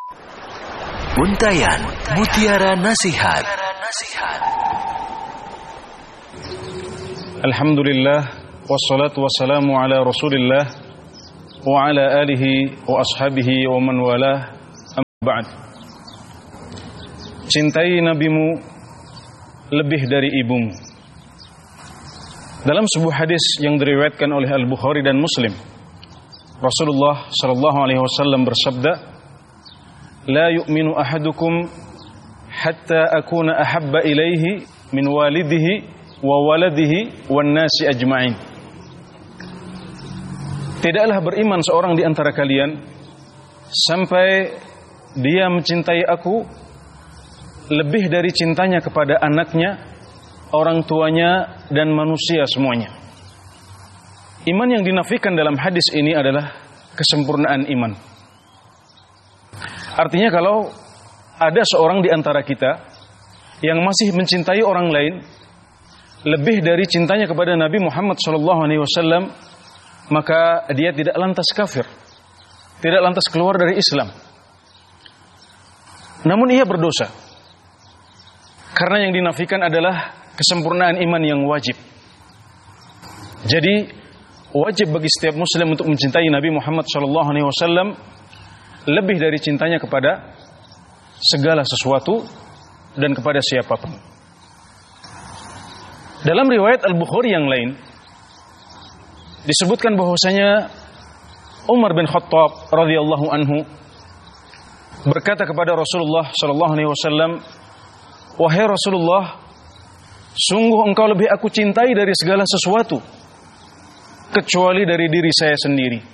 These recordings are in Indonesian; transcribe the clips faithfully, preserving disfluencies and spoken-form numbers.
Untayan Mutiara Nasihat. Alhamdulillah, wassalatu wassalamu ala Rasulillah wa ala alihi wa ashabihi wa man walah, amma ba'd. Cintai nabimu lebih dari ibumu. Dalam sebuah hadis yang diriwayatkan oleh Al-Bukhari dan Muslim, Rasulullah sallallahu alaihi wasallam bersabda, "La yu'minu ahadukum hatta akuna ahabba ilaihi min walidihi wa waladihi wan nasi ajma'in." Tidaklah beriman seorang di antara kalian sampai dia mencintai aku lebih dari cintanya kepada anaknya, orang tuanya, dan manusia semuanya. Iman yang dinafikan dalam hadis ini adalah kesempurnaan iman. Artinya kalau ada seorang di antara kita yang masih mencintai orang lain lebih dari cintanya kepada Nabi Muhammad shallallahu alaihi wasallam, maka dia tidak lantas kafir, tidak lantas keluar dari Islam. Namun ia berdosa, karena yang dinafikan adalah kesempurnaan iman yang wajib. Jadi wajib bagi setiap muslim untuk mencintai Nabi Muhammad shallallahu alaihi wasallam lebih dari cintanya kepada segala sesuatu dan kepada siapapun. Dalam riwayat Al-Bukhari yang lain disebutkan bahwasanya Umar bin Khattab radhiyallahu anhu berkata kepada Rasulullah sallallahu alaihi wasallam, "Wahai Rasulullah, sungguh engkau lebih aku cintai dari segala sesuatu kecuali dari diri saya sendiri."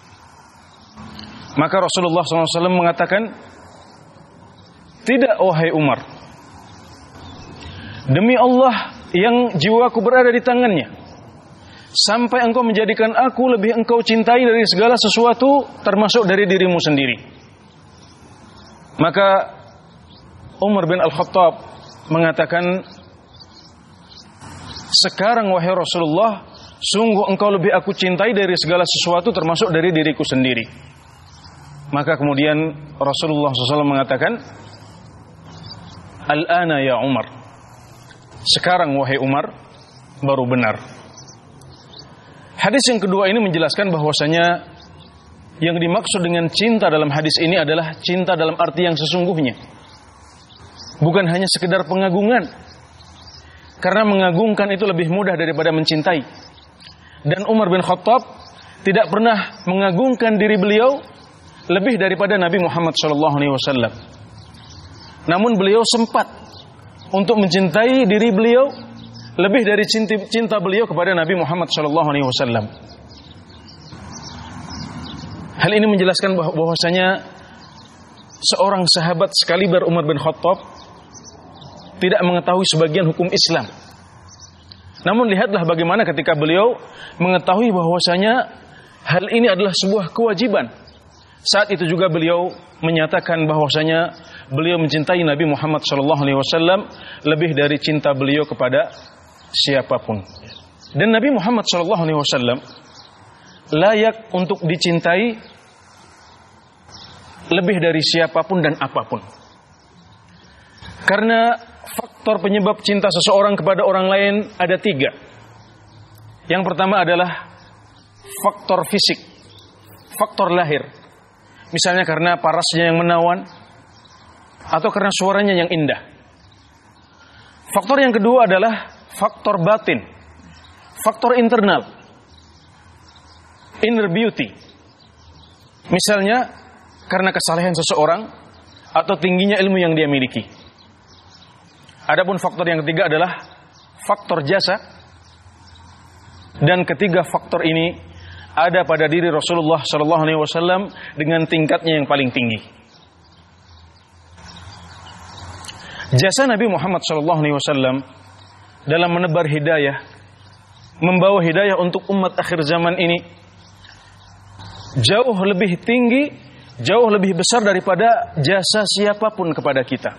Maka Rasulullah shallallahu alaihi wasallam mengatakan, "Tidak, wahai Umar. Demi Allah yang jiwaku berada di tangannya, sampai engkau menjadikan aku lebih engkau cintai dari segala sesuatu, termasuk dari dirimu sendiri." Maka Umar bin Al-Khattab mengatakan, "Sekarang wahai Rasulullah, sungguh engkau lebih aku cintai dari segala sesuatu, termasuk dari diriku sendiri." Maka kemudian Rasulullah shallallahu alaihi wasallam mengatakan, "Al-ana ya Umar." Sekarang wahai Umar, baru benar. Hadis yang kedua ini menjelaskan bahwasanya yang dimaksud dengan cinta dalam hadis ini adalah cinta dalam arti yang sesungguhnya, bukan hanya sekedar pengagungan. Karena mengagungkan itu lebih mudah daripada mencintai. Dan Umar bin Khattab tidak pernah mengagungkan diri beliau lebih daripada Nabi Muhammad shallallahu alaihi wasallam. Namun beliau sempat untuk mencintai diri beliau lebih dari cinta, cinta beliau kepada Nabi Muhammad shallallahu alaihi wasallam. Hal ini menjelaskan bahwasanya seorang sahabat sekaliber Umar bin Khattab tidak mengetahui sebagian hukum Islam. Namun lihatlah bagaimana ketika beliau mengetahui bahwasanya hal ini adalah sebuah kewajiban. Saat itu juga beliau menyatakan bahwasanya beliau mencintai Nabi Muhammad shallallahu alaihi wasallam lebih dari cinta beliau kepada siapapun. Dan Nabi Muhammad shallallahu alaihi wasallam layak untuk dicintai lebih dari siapapun dan apapun. Karena faktor penyebab cinta seseorang kepada orang lain ada tiga. Yang pertama adalah faktor fisik, faktor lahir. Misalnya karena parasnya yang menawan, atau karena suaranya yang indah. Faktor yang kedua adalah faktor batin, faktor internal, inner beauty. Misalnya karena kesalehan seseorang atau tingginya ilmu yang dia miliki. Adapun faktor yang ketiga adalah faktor jasa. Dan ketiga faktor ini ada pada diri Rasulullah shallallahu alaihi wasallam dengan tingkatnya yang paling tinggi. Jasa Nabi Muhammad shallallahu alaihi wasallam dalam menebar hidayah, membawa hidayah untuk umat akhir zaman ini jauh lebih tinggi, jauh lebih besar daripada jasa siapapun kepada kita.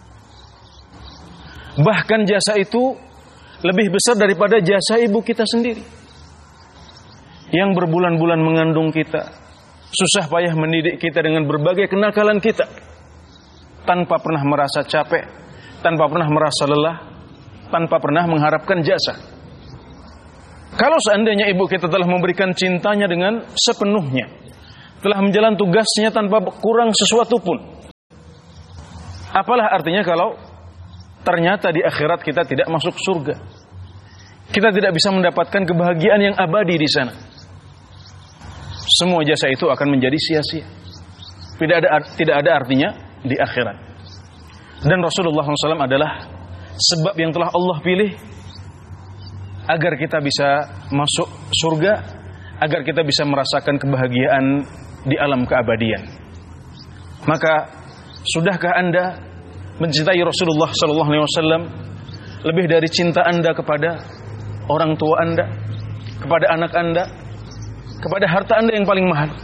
Bahkan jasa itu lebih besar daripada jasa ibu kita sendiri, yang berbulan-bulan mengandung kita, susah payah mendidik kita dengan berbagai kenakalan kita, tanpa pernah merasa capek, tanpa pernah merasa lelah, tanpa pernah mengharapkan jasa. Kalau seandainya ibu kita telah memberikan cintanya dengan sepenuhnya, telah menjalankan tugasnya tanpa kurang sesuatu pun, apalah artinya kalau ternyata di akhirat kita tidak masuk surga? Kita tidak bisa mendapatkan kebahagiaan yang abadi di sana. Semua jasa itu akan menjadi sia-sia. Tidak ada tidak ada artinya di akhirat. Dan Rasulullah shallallahu alaihi wasallam adalah sebab yang telah Allah pilih agar kita bisa masuk surga, agar kita bisa merasakan kebahagiaan di alam keabadian. Maka sudahkah Anda mencintai Rasulullah shallallahu alaihi wasallam lebih dari cinta Anda kepada orang tua Anda, kepada anak Anda, kepada harta Anda yang paling mahal?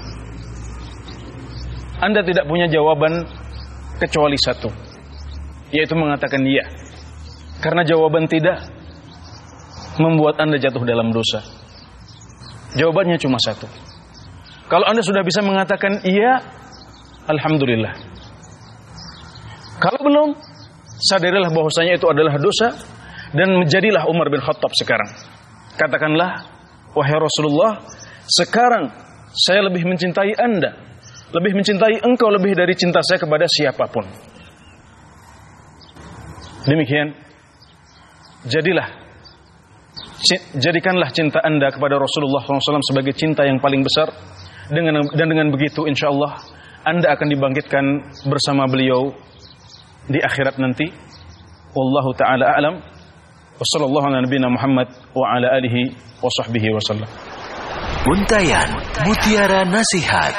Anda tidak punya jawaban kecuali satu, yaitu mengatakan iya. Karena jawaban tidak membuat Anda jatuh dalam dosa. Jawabannya cuma satu. Kalau Anda sudah bisa mengatakan iya, alhamdulillah. Kalau belum, sadarilah bahwasanya itu adalah dosa, dan menjadilah Umar bin Khattab sekarang. Katakanlah, wahai Rasulullah, sekarang saya lebih mencintai Anda, lebih mencintai engkau lebih dari cinta saya kepada siapapun. Demikian, jadilah jadikanlah cinta Anda kepada Rasulullah shallallahu alaihi wasallam sebagai cinta yang paling besar. Dengan, dan dengan begitu insya Allah Anda akan dibangkitkan bersama beliau di akhirat nanti. Wallahu ta'ala a'lam. Wa sallallahu ala nabiyina Muhammad wa ala alihi wa sahbihi wa sallam. Untayan Mutiara Nasihat.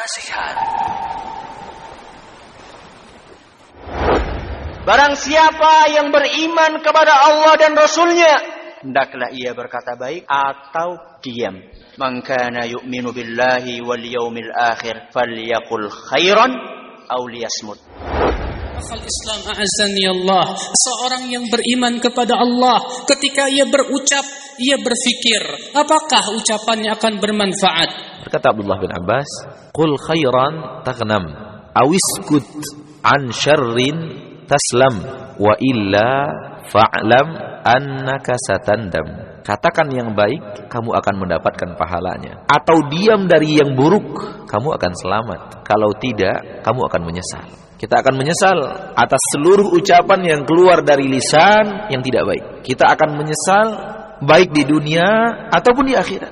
Barang siapa yang beriman kepada Allah dan Rasulnya, hendaklah ia berkata baik atau diam. Man kana yu'minu billahi wal yawmil akhir falyaqul khairan aw liyasmut. Akhal Islam a'azzani Allah, seorang yang beriman kepada Allah, ketika ia berucap, ia berfikir apakah ucapannya akan bermanfaat. Berkata Abdullah bin Abbas, qul khairan taghnam awiskut an syarrin taslam wa illa fa'lam annaka satandam. Katakan yang baik, kamu akan mendapatkan pahalanya. Atau diam dari yang buruk, kamu akan selamat. Kalau tidak, kamu akan menyesal. Kita akan menyesal atas seluruh ucapan yang keluar dari lisan yang tidak baik. Kita akan menyesal baik di dunia ataupun di akhirat.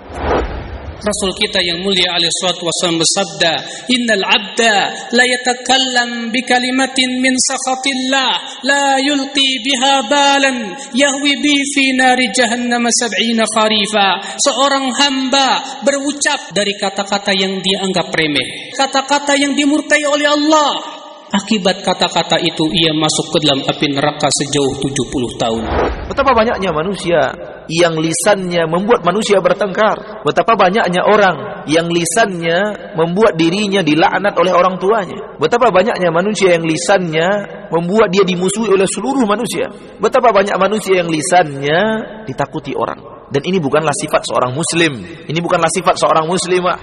Rasul kita yang mulia alaihi salatu wasallam bersabda, innal abda la yatakallam bi kalimatin min sakhatillah la yulqi biha balan yahwi bi fi nari jahannam sab'ina kharifa. Seorang hamba berucap dari kata-kata yang dianggap remeh, kata-kata yang dimurkai oleh Allah. Akibat kata-kata itu ia masuk ke dalam api neraka sejauh tujuh puluh tahun. Betapa banyaknya manusia yang lisannya membuat manusia bertengkar. Betapa banyaknya orang yang lisannya membuat dirinya dilaknat oleh orang tuanya. Betapa banyaknya manusia yang lisannya membuat dia dimusuhi oleh seluruh manusia. Betapa banyak manusia yang lisannya ditakuti orang. Dan ini bukanlah sifat seorang muslim. Ini bukanlah sifat seorang muslimah.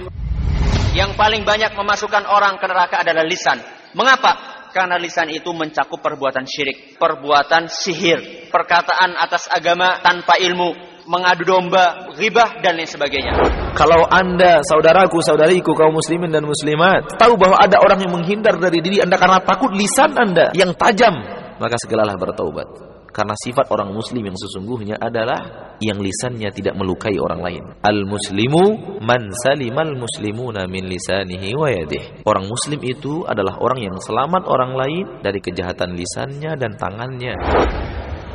Yang paling banyak memasukkan orang ke neraka adalah lisan. Mengapa? Karena lisan itu mencakup perbuatan syirik, perbuatan sihir, perkataan atas agama tanpa ilmu, mengadu domba, ghibah dan lain sebagainya. Kalau Anda, saudaraku, saudariku, kaum muslimin dan muslimat, tahu bahwa ada orang yang menghindar dari diri Anda karena takut lisan Anda yang tajam, maka segeralah bertaubat. Karena sifat orang muslim yang sesungguhnya adalah yang lisannya tidak melukai orang lain. Al-muslimu man salimal muslimuna min lisanihi wa yadihi. Orang muslim itu adalah orang yang selamat orang lain dari kejahatan lisannya dan tangannya.